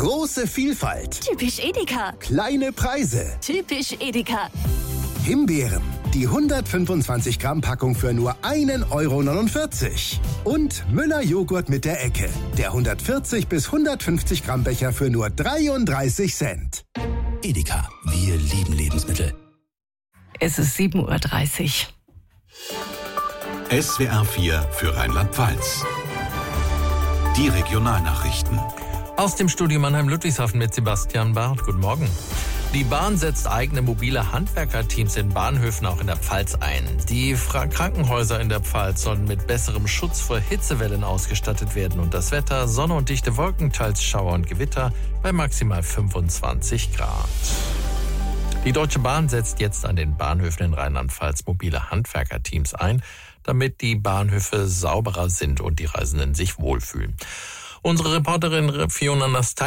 Große Vielfalt. Typisch Edeka. Kleine Preise. Typisch Edeka. Himbeeren. Die 125 Gramm Packung für nur 1,49 €. Und Müller Joghurt mit der Ecke. Der 140 bis 150 Gramm Becher für nur 33 Cent. Edeka, wir lieben Lebensmittel. Es ist 7:30 Uhr. SWR 4 für Rheinland-Pfalz. Die Regionalnachrichten. Aus dem Studio Mannheim-Ludwigshafen mit Sebastian Barth. Guten Morgen. Die Bahn setzt eigene mobile Handwerkerteams in Bahnhöfen auch in der Pfalz ein. Die Krankenhäuser in der Pfalz sollen mit besserem Schutz vor Hitzewellen ausgestattet werden und das Wetter Sonne und dichte Wolken, teils Schauer und Gewitter bei maximal 25 Grad. Die Deutsche Bahn setzt jetzt an den Bahnhöfen in Rheinland-Pfalz mobile Handwerkerteams ein, damit die Bahnhöfe sauberer sind und die Reisenden sich wohlfühlen. Unsere Reporterin Fiona Nastei